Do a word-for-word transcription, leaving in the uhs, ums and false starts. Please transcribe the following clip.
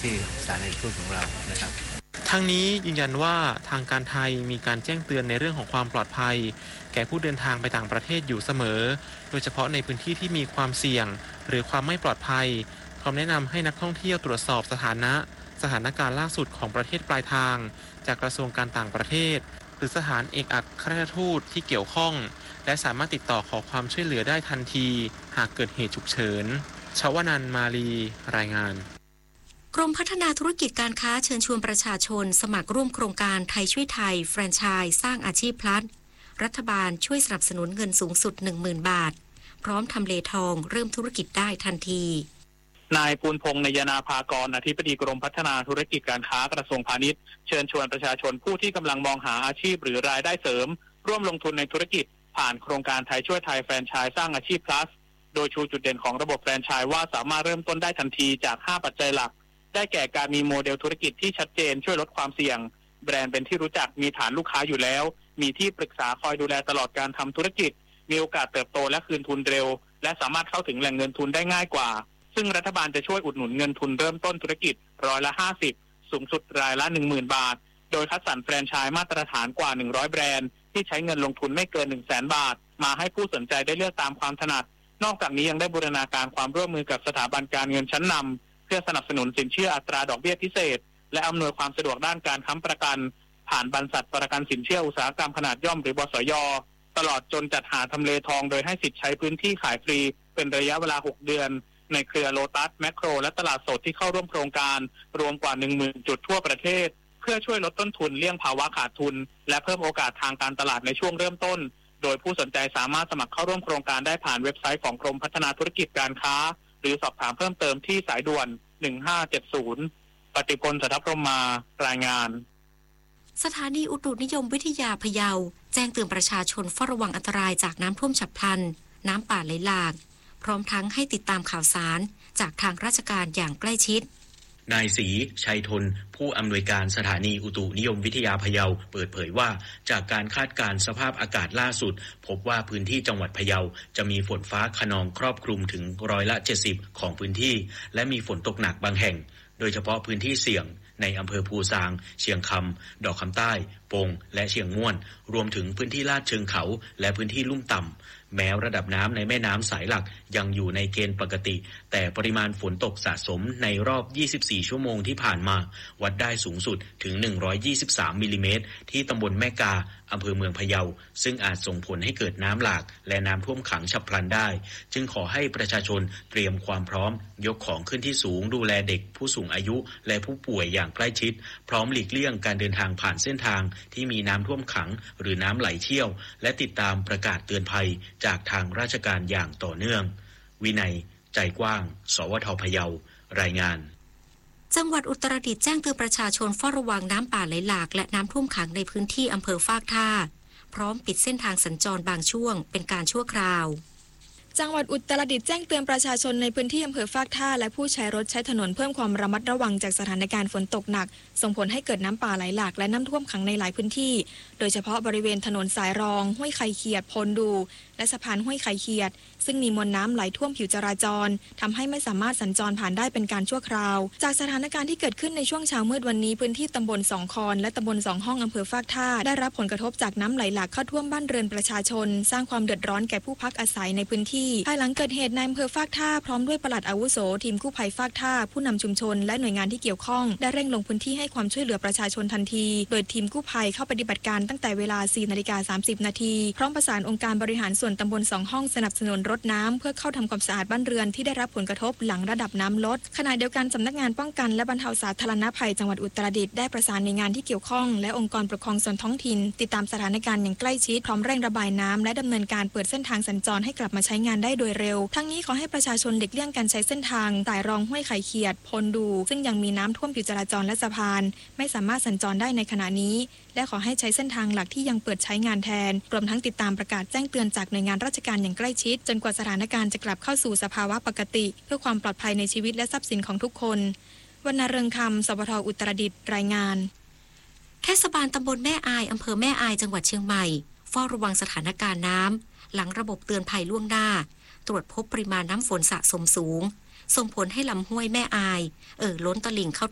ที่สถานเอกทูตของเรานะครับทั้งนี้ยืนยันว่าทางการไทยมีการแจ้งเตือนในเรื่องของความปลอดภัยแก่ผู้เดินทางไปต่างประเทศอยู่เสมอโดยเฉพาะในพื้นที่ที่มีความเสี่ยงหรือความไม่ปลอดภัยพร้อมแนะนำให้นักท่องเที่ยวตรวจสอบสถานะสถานการณ์ล่าสุดของประเทศปลายทางจากกระทรวงการต่างประเทศหรือสถานเอกอัครราชทูตที่เกี่ยวข้องและสามารถติดต่อขอความช่วยเหลือได้ทันทีหากเกิดเหตุฉุกเฉินชวนันท์มาลีรายงานกรมพัฒนาธุรกิจการค้าเชิญชวนประชาชนสมัครร่วมโครงการไทยช่วยไทยแฟรนไชส์สร้างอาชีพพลัสรัฐบาลช่วยสนับสนุนเงินสูงสุด หนึ่งหมื่น บาทพร้อมทำเลทองเริ่มธุรกิจได้ทันทีนายปูนพงษ์นยนาภากรอธิบดีกรมพัฒนาธุรกิจการค้ากระทรวงพาณิชย์เชิญชวนประชาชนผู้ที่กำลังมองหาอาชีพหรือรายได้เสริมร่วมลงทุนในธุรกิจผ่านโครงการไทยช่วยไทยแฟรนไชส์สร้างอาชีพพลัสโดยชูจุดเด่นของระบบแฟรนไชส์ว่าสามารถเริ่มต้นได้ทันทีจากห้าปัจจัยหลักได้แก่การมีโมเดลธุรกิจที่ชัดเจนช่วยลดความเสี่ยงแบรนด์เป็นที่รู้จักมีฐานลูกค้าอยู่แล้วมีที่ปรึกษาคอยดูแลตลอดการทำธุรกิจมีโอกาสเติบโตและคืนทุนเร็วและสามารถเข้าถึงแหล่งเงินทุนได้ง่ายกว่าซึ่งรัฐบาลจะช่วยอุดหนุนเงินทุนเริ่มต้นธุรกิจร้อยละห้าสิบสูงสุดรายละ หนึ่งหมื่น บาทโดยคัดสรรแฟรนไชส์มาตรฐานกว่าหนึ่งร้อยแบรนด์ที่ใช้เงินลงทุนไม่เกิน หนึ่งแสน บาทมาให้ผู้สนใจได้เลือกตามความถนัดนอกจากนี้ยังได้บูรณาการความร่วมมือกับสถาบันการเงินชั้นนำเพื่อสนับสนุนสินเชื่ออัตราดอกเบี้ยพิเศษและอำนวยความสะดวกด้านการค้ำประกันผ่านบรรษัทประกันสินเชื่ออุตสาหกรรมขนาดย่อมหรือบสย.ตลอดจนจัดหาทำเลทองโดยให้สิทธิ์ใช้พื้นที่ขายฟรีเป็นระยะเวลาหกเดือนในเครือโลตัสแมคโครและตลาดสดที่เข้าร่วมโครงการรวมกว่า หนึ่งหมื่น จุดทั่วประเทศเพื่อช่วยลดต้นทุนเลี่ยงภาวะขาดทุนและเพิ่มโอกาสทางการตลาดในช่วงเริ่มต้นโดยผู้สนใจสามารถสมัครเข้าร่วมโครงการได้ผ่านเว็บไซต์ของกรมพัฒนาธุรกิจการค้าหรือสอบถามเพิ่มเติมที่สายด่วนหนึ่งห้าเจ็ดศูนย์ปฏิพลสัทธพรหมมารายงานสถานีอุตุนิยมวิทยาพะเยาแจ้งเตือนประชาชนเฝ้าระวังอันตรายจากน้ำท่วมฉับพลันน้ำป่าไหลหลากพร้อมทั้งให้ติดตามข่าวสารจากทางราชการอย่างใกล้ชิดนายศรีชัยทนผู้อำนวยการสถานีอุตุนิยมวิทยาพะเยาเปิดเผยว่าจากการคาดการณ์สภาพอากาศล่าสุดพบว่าพื้นที่จังหวัดพะเยาจะมีฝนฟ้าคะนองครอบคลุมถึงร้อยละเจ็ดสิบของพื้นที่และมีฝนตกหนักบางแห่งโดยเฉพาะพื้นที่เสี่ยงในอำเภอภูซางเชียงคำดอกคำใต้ปงและเชียงม่วนรวมถึงพื้นที่ลาดเชิงเขาและพื้นที่ลุ่มต่ำแม้ระดับน้ำในแม่น้ำสายหลักยังอยู่ในเกณฑ์ปกติแต่ปริมาณฝนตกสะสมในรอบยี่สิบสี่ชั่วโมงที่ผ่านมาวัดได้สูงสุดถึงหนึ่งร้อยยี่สิบสามมิลลิเมตรที่ตำบลแม่กาอำเภอเมืองพะเยาซึ่งอาจส่งผลให้เกิดน้ำหลากและน้ำท่วมขังฉับพลันได้จึงขอให้ประชาชนเตรียมความพร้อมยกของขึ้นที่สูงดูแลเด็กผู้สูงอายุและผู้ป่วยอย่างใกล้ชิดพร้อมหลีกเลี่ยงการเดินทางผ่านเส้นทางที่มีน้ำท่วมขังหรือน้ำไหลเชี่ยวและติดตามประกาศเตือนภัยจากทางราชการอย่างต่อเนื่องวินัยใจกว้างสวทพะเยารายงานจังหวัดอุตรดิตถ์แจ้งเตือนประชาชนเฝ้าระวังน้ำป่าไหลหลากและน้ำท่วมขังในพื้นที่อำเภอฟากท่าพร้อมปิดเส้นทางสัญจรบางช่วงเป็นการชั่วคราวจังหวัดอุตรดิตถ์แจ้งเตือนประชาชนในพื้นที่อำเภอฟากท่าและผู้ใช้รถใช้ถนนเพิ่มความระมัดระวังจากสถานการณ์ฝนตกหนักส่งผลให้เกิดน้ำป่าไหลหลากและน้ำท่วมขังในหลายพื้นที่โดยเฉพาะบริเวณถนนสายรองห้วยไข่เขียดพลดูและสะพานห้วยไข่เขียดซึ่งมีมวลน้ำไหลท่วมผิวจราจรทำให้ไม่สามารถสัญจรผ่านได้เป็นการชั่วคราวจากสถานการณ์ที่เกิดขึ้นในช่วงเช้ามืดวันนี้พื้นที่ตำบลสองคอนและตำบลสองห้องอำเภอฟากท่าได้รับผลกระทบจากน้ำไหลหลากเข้าท่วมบ้านเรือนประชาชนสร้างความเดือดร้อนแก่ผู้พักอาศัยในพื้นที่ภายหลังเกิดเหตุในอำเภอฟากท่าพร้อมด้วยปลัดอาวุโสทีมกู้ภัยฟากท่าผู้นำชุมชนและหน่วยงานที่เกี่ยวข้องได้เร่งลงพื้นที่ให้ความช่วยเหลือประชาชนทันทีโดยทีมกู้ภัยเข้าปฏิบัติการตั้งแต่เวลา สี่นาฬิกาสามสิบนาทีพร้อมประสานองค์การบริหารส่วนตำบลสองห้องสนับสนุนรถน้ำเพื่อเข้าทำความสะอาดบ้านเรือนที่ได้รับผลกระทบหลังระดับน้ำลดขณะเดียวกันสำนักงานป้องกันและบรรเทาสาธารณภัยจังหวัดอุตรดิตถ์ได้ประสานหน่วยงานที่เกี่ยวข้องและองค์กรปกครองส่วนท้องถิ่นติดตามสถานการณ์อย่างใกล้ชิดพร้อมเร่งระบายน้ำและดำเนินการเปิดเส้นทางสัญจรให้กลับมาใช้งานได้โดยเร็วทั้งนี้ขอให้ประชาชนหลีกเลี่ยงการใช้เส้นทางสายรองห้วยไข่เขียดพลดูซึ่งยังมีน้ำท่วมผิวจราจรและสะพานไม่สามารถสัญจรได้ในขณะนี้และขอให้ใช้เส้นทางหลักที่ยังเปิดใช้งานแทนรวมทั้งติดตามประกาศแจ้งเตือนจากหน่วยงานราชการอย่างใกล้ชิดจนกว่าสถานการณ์จะกลับเข้าสู่สภาวะปกติเพื่อความปลอดภัยในชีวิตและทรัพย์สินของทุกคนวรรณเรืองคำสวทอุตรดิตถ์รายงานเทศบาลตำบลแม่อายอำเภอแม่อายจังหวัดเชียงใหม่เฝ้าระวังสถานการณ์น้ำหลังระบบเตือนภัยล่วงหน้าตรวจพบปริมาณน้ำฝนสะสมสูงส่งผลให้ลำห้วยแม่อายเอ่อล้นตลิ่งเข้า